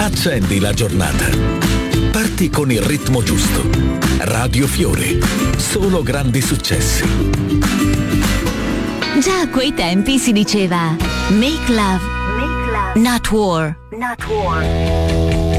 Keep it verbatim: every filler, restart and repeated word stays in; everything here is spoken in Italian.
Accendi la giornata. Parti con il ritmo giusto. Radio Fiore. Solo grandi successi. Già a quei tempi si diceva Make love, Make love. Not war. Not war.